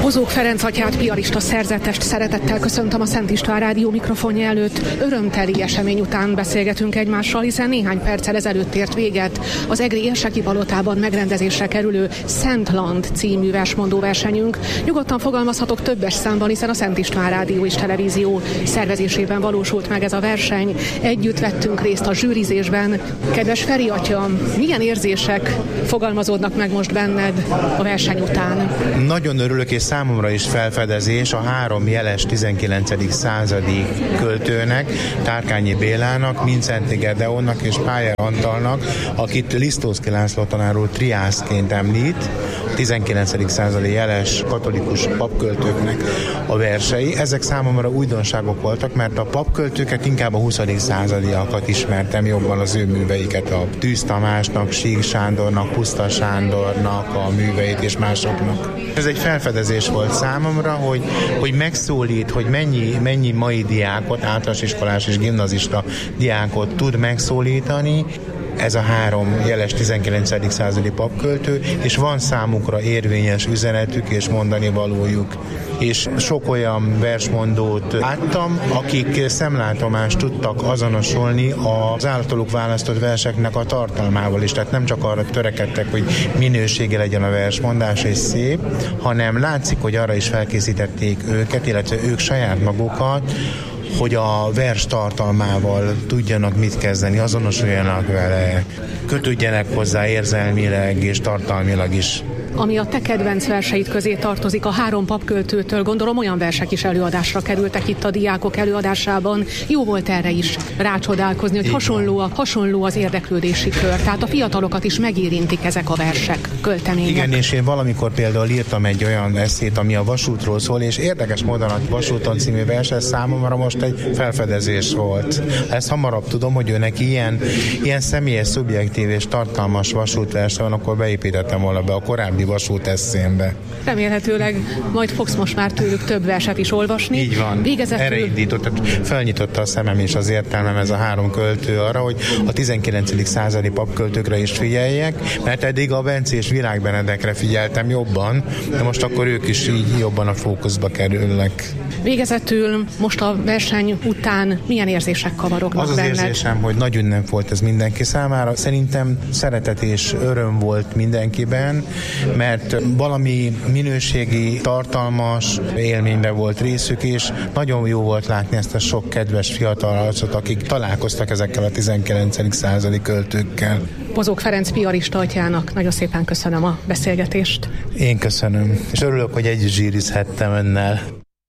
Bozók Ferenc atyát, piarista szerzetest szeretettel köszöntöm a Szent István Rádió mikrofonja előtt. Örömteli esemény után beszélgetünk egymással, hiszen néhány perccel ezelőtt ért véget az egri Érseki palotában megrendezésre kerülő Szentland című versmondó versenyünk. Nyugodtan fogalmazhatok többes számban, hiszen a Szent István Rádió és Televízió szervezésében valósult meg ez a verseny. Együtt vettünk részt a zsűrizésben. Kedves Feri atya, milyen érzések fogalmazódnak meg most benned a verseny után? Nagyon örülök, és számomra is felfedezés a 3 jeles 19. századi költőnek, Tárkányi Bélának, Mindszenty Gedeonnak és Pájer Antalnak, akit Lisztóczky László tanár úr triászként említ, 19. századi jeles katolikus papköltőknek a versei. Ezek számomra újdonságok voltak, mert a papköltőket inkább a 20. századiakat ismertem jobban, az ő műveiket, a Tűz Tamásnak, Sík Sándornak, Puszta Sándornak a műveit és másoknak. Ez egy felfedezés volt számomra, hogy megszólít, hogy mennyi mai diákot, általános iskolás és gimnazista diákot tud megszólítani ez a 3 jeles 19. századi papköltő, és van számukra érvényes üzenetük és mondani valójuk. És sok olyan versmondót láttam, akik szemlátomást tudtak azonosulni az általuk választott verseknek a tartalmával is. Tehát nem csak arra törekedtek, hogy minősége legyen a versmondás és szép, hanem látszik, hogy arra is felkészítették őket, illetve ők saját magukat, hogy a vers tartalmával tudjanak mit kezdeni, azonosuljanak vele, kötődjenek hozzá érzelmileg és tartalmilag is. Ami a te kedvenc verseid közé tartozik, a 3 papköltőtől, gondolom olyan versek is előadásra kerültek itt a diákok előadásában. Jó volt erre is rácsodálkozni, hogy hasonló az érdeklődési kör. Tehát a fiatalokat is megérintik ezek a versek, költemények. Igen, és én valamikor például írtam egy olyan eszét, ami a vasútról szól, és érdekes módon a Vasúton című vers, ez számomra most egy felfedezés volt. Ezt hamarabb tudom, hogy ő neki ilyen személyes, szubjektív és tartalmas vasútvers van, akkor beépítettem volna be a korábbi vasút eszémbe. Remélhetőleg majd fogsz most már tőlük több verset is olvasni. Így van. Erre indított, felnyitotta a szemem és az értelmem ez a 3 költő arra, hogy a 19. századi papköltőkre is figyeljek, mert eddig a Bencés Virág Benedekre figyeltem jobban, de most akkor ők is így jobban a fókuszba kerülnek. Végezetül most a verseny után milyen érzések kavarognak benned? Az érzésem, hogy nagy ünnep volt ez mindenki számára. Szerintem szeretet és öröm volt mindenkiben, mert valami minőségi, tartalmas élményben volt részük, és nagyon jó volt látni ezt a sok kedves fiatal arcot, akik találkoztak ezekkel a 19. századi költőkkel. Bozók Ferenc piarista atyának nagyon szépen köszönöm a beszélgetést. Én köszönöm, és örülök, hogy együtt zsírizhettem önnel.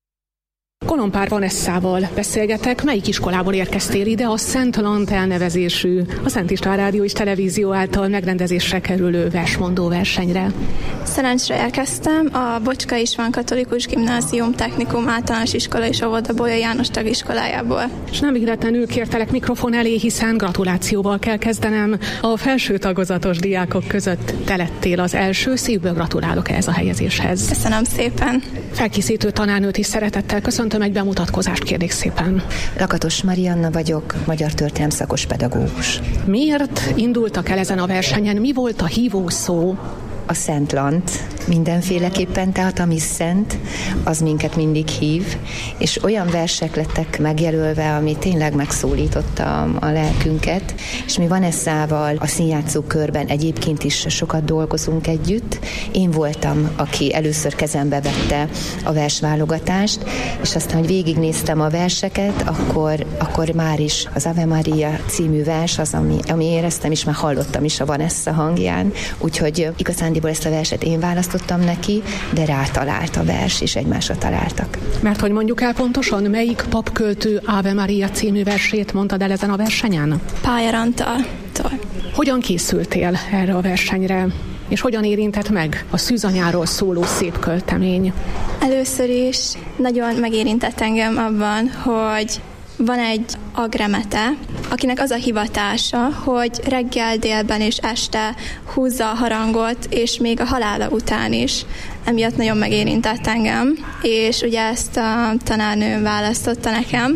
Kolompár Vanessával beszélgetek. Melyik iskolából érkeztél ide? A Szentland elnevezésű, a Szent István Rádió és Televízió által megrendezésre kerülő versmondó versenyre. Szerencsre érkeztem a Bocska István Katolikus Gimnázium Technikum Általános Iskola és Óvoda Bolya János tagiskolájából. És nem véletlenül kértelek mikrofon elé, hiszen gratulációval kell kezdenem. A felső tagozatos diákok között te lettél az első. Szívből gratulálok ehhez a helyezéshez. Köszönöm szépen. Felkészítő tanárnőt is szeretettel köszöntöm, egy bemutatkozást kérnék szépen. Lakatos Marianna vagyok, magyar történelem szakos pedagógus. Miért indultak el ezen a versenyen? Mi volt a hívó szó? A Szentland mindenféleképpen, tehát ami szent, az minket mindig hív, és olyan versek lettek megjelölve, ami tényleg megszólította a lelkünket, és mi Vanessával a színjátszó körben egyébként is sokat dolgozunk együtt. Én voltam, aki először kezembe vette a versválogatást, és aztán, hogy végignéztem a verseket, akkor már is az Ave Maria című vers az, ami éreztem, és már hallottam is a Vanessa hangján, úgyhogy igazándiból ezt a verset én választottam neki, de rátalált a vers, és egymásra találtak. Mert hogy mondjuk el pontosan, melyik papköltő Ave Maria című versét mondtad el ezen a versenyen? Pájer Antaltól. Hogyan készültél erre a versenyre? És hogyan érintett meg a szűzanyáról szóló szép költemény? Először is nagyon megérintett engem abban, hogy van egy agremete, akinek az a hivatása, hogy reggel, délben és este húzza a harangot, és még a halála után is. Emiatt nagyon megérintett engem, és ugye ezt a tanárnőm választotta nekem,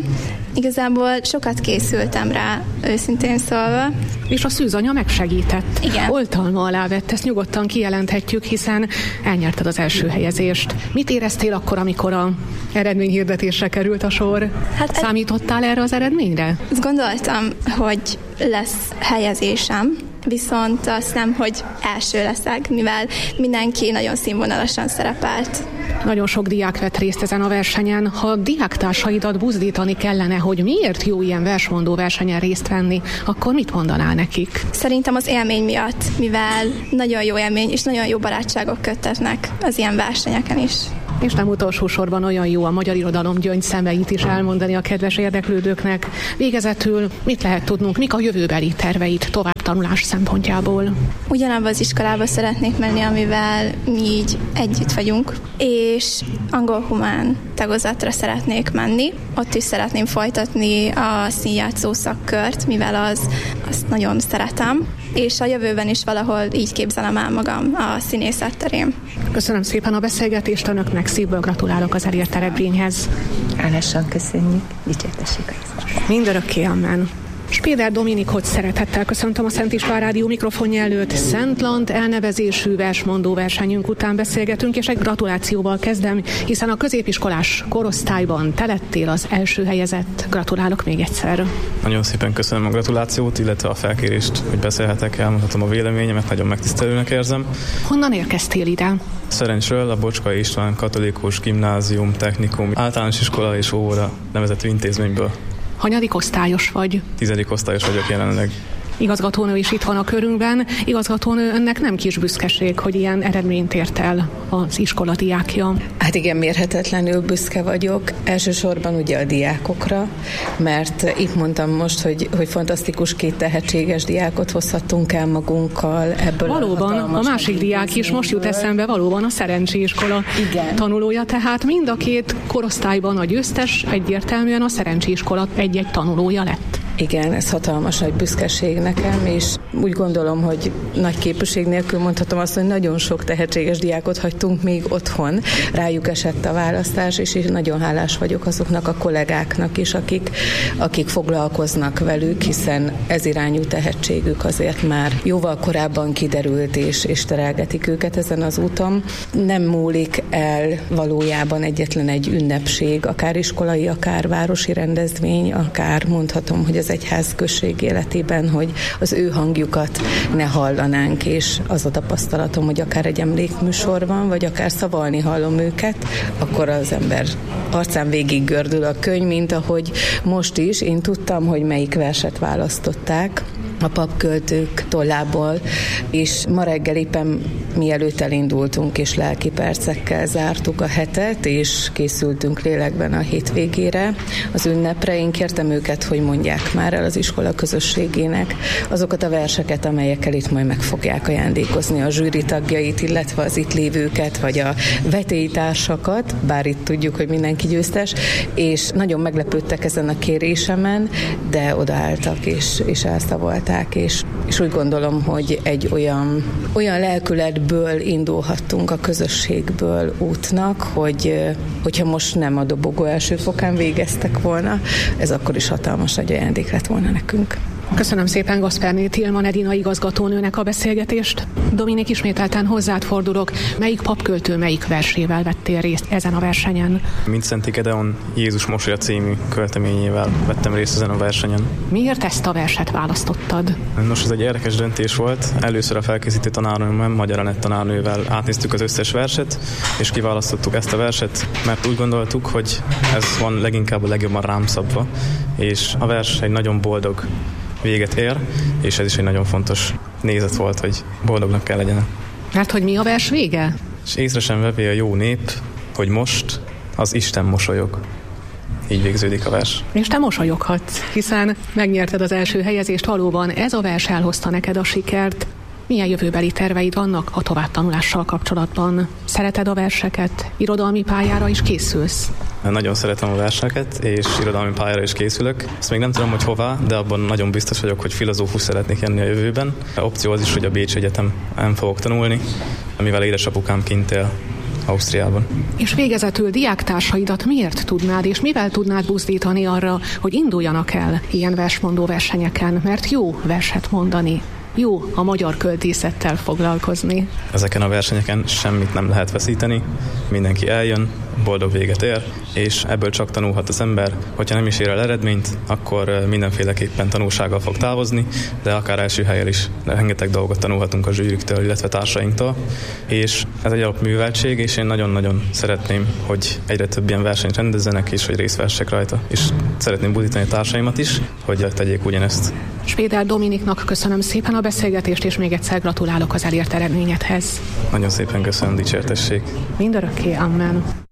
Igazából sokat készültem rá, őszintén szólva. És a szűzanya megsegített. Igen. Oltalma alá vett, ezt nyugodtan kijelenthetjük, hiszen elnyerted az első helyezést. Mit éreztél akkor, amikor a eredményhirdetésre került a sor? Számítottál erre az eredményre? Azt gondoltam, hogy lesz helyezésem, viszont azt nem, hogy első leszek, mivel mindenki nagyon színvonalasan szerepelt. Nagyon sok diák vett részt ezen a versenyen. Ha diáktársaidat buzdítani kellene, hogy miért jó ilyen versmondó versenyen részt venni, akkor mit mondanál nekik? Szerintem az élmény miatt, mivel nagyon jó élmény és nagyon jó barátságok köttetnek az ilyen versenyeken is. És nem utolsó sorban olyan jó a magyar irodalom gyöngyszemeit is elmondani a kedves érdeklődőknek. Végezetül mit lehet tudnunk, mik a jövőbeli terveid továbbtanulás szempontjából? Ugyanabban az iskolába szeretnék menni, amivel mi így együtt vagyunk, és angol-humán tagozatra szeretnék menni. Ott is szeretném folytatni a színjátszó szakkört, mivel azt nagyon szeretem, és a jövőben is valahol így képzelem el magam a színészet terén. Köszönöm szépen a beszélgetést önöknek, szívből gratulálok az elért eredményhez. Hálásan köszönjük, dicsértessék a Jézus. Mindörökké, amen. Spéder Dominikot szeretettel köszöntöm a Szent István Rádió mikrofonja előtt. Szentland elnevezésű versmondó versenyünk után beszélgetünk, és egy gratulációval kezdem, hiszen a középiskolás korosztályban te lettél az első helyezett. Gratulálok még egyszer. Nagyon szépen köszönöm a gratulációt, illetve a felkérést, hogy beszélhetek, elmondhatom a véleményemet, nagyon megtisztelőnek érzem. Honnan érkeztél ide? Szerencsről a Bocskai István Katolikus Gimnázium, Technikum, Általános Iskola és Óvoda nevezetű intézményből. Hanyadik osztályos vagy? 10. osztályos vagyok jelenleg. Igazgatónő is itt van a körünkben. Igazgatónő, önnek nem kis büszkeség, hogy ilyen eredményt ért el az iskola diákja. Hát igen, mérhetetlenül büszke vagyok. Elsősorban ugye a diákokra, mert itt mondtam most, hogy fantasztikus két tehetséges diákot hozhattunk el magunkkal ebből. Valóban, a másik diák is most jut eszembe, valóban a Szerencsi iskola tanulója, tehát mind a két korosztályban a győztes egyértelműen a Szerencsi iskola egy-egy tanulója lett. Igen, ez hatalmas nagy büszkeség nekem, és úgy gondolom, hogy nagy képűség nélkül mondhatom azt, hogy nagyon sok tehetséges diákot hagytunk még otthon. Rájuk esett a választás, és nagyon hálás vagyok azoknak a kollégáknak is, akik foglalkoznak velük, hiszen ez irányú tehetségük azért már jóval korábban kiderült, és terelgetik őket ezen az úton. Nem múlik el valójában egyetlen egy ünnepség, akár iskolai, akár városi rendezvény, akár mondhatom, hogy az egyház község életében, hogy az ő hangjukat ne hallanánk, és az a tapasztalatom, hogy akár egy emlékműsor van, vagy akár szavalni hallom őket, akkor az ember arcán végig gördül a könyv, mint ahogy most is. Én tudtam, hogy melyik verset választották a papköltők tollából, és ma reggel éppen mielőtt elindultunk, és lelki percekkel zártuk a hetet, és készültünk lélekben a hétvégére, az ünnepre. Én kértem őket, hogy mondják már el az iskola közösségének azokat a verseket, amelyekkel itt majd meg fogják ajándékozni a zsűri tagjait, illetve az itt lévőket, vagy a vetélytársakat, bár itt tudjuk, hogy mindenki győztes, és nagyon meglepődtek ezen a kérésemen, de odaálltak, és elszavolták, és úgy gondolom, hogy egy olyan lelkületből indulhattunk a közösségből útnak, hogyha most nem a dobogó első fokán végeztek volna, ez akkor is hatalmas nagy ajándék lett volna nekünk. Köszönöm szépen Gaszperné Tilman Edina igazgatónőnek a beszélgetést. Dominik, ismételten hozzád fordulok. Melyik papköltő, melyik versével vettél részt ezen a versenyen? Mindszenti Gedeon Jézus mosolya című költeményével vettem részt ezen a versenyen. Miért ezt a verset választottad? Nos, ez egy érdekes döntés volt. Először a felkészítő tanárnőmmel, Magyar Anett tanárnővel átnéztük az összes verset, és kiválasztottuk ezt a verset, mert úgy gondoltuk, hogy ez van leginkább a legjobban rám szabva, és a vers egy nagyon boldog véget ér, és ez is egy nagyon fontos nézet volt, hogy boldognak kell legyen. Mert hogy mi a vers vége? És észre sem vevé a jó nép, hogy most az Isten mosolyog. Így végződik a vers. És te mosolyoghatsz, hiszen megnyerted az első helyezést, valóban ez a vers elhozta neked a sikert. Milyen jövőbeli terveid vannak a továbbtanulással kapcsolatban? Szereted a verseket? Irodalmi pályára is készülsz? Nagyon szeretem a verseket, és irodalmi pályára is készülök. Ezt még nem tudom, hogy hová, de abban nagyon biztos vagyok, hogy filozófus szeretnék lenni a jövőben. A opció az is, hogy a Bécsi Egyetemen fogok tanulni, mivel édesapukám kint él Ausztriában. És végezetül diáktársaidat miért tudnád és mivel tudnád buzdítani arra, hogy induljanak el ilyen versmondó versenyeken, mert jó verset mondani, jó a magyar költészettel foglalkozni. Ezeken a versenyeken semmit nem lehet veszíteni, mindenki eljön, boldog véget ér, és ebből csak tanulhat az ember. Hogyha nem is ér el eredményt, akkor mindenféleképpen tanulsággal fog távozni, de akár első helyen is rengeteg dolgot tanulhatunk a zsűriktől, illetve társainktól. És ez egy alapműveltség, és én nagyon-nagyon szeretném, hogy egyre több ilyen versenyt rendezzenek, és hogy részt vessek rajta. És szeretném buzdítani a társaimat is, hogy tegyék ugyanezt. Spéder Dominiknak köszönöm szépen a beszélgetést, és még egyszer gratulálok az elért eredményedhez. Nagyon szépen köszönöm, dicsértessék. Mindörökké, amen.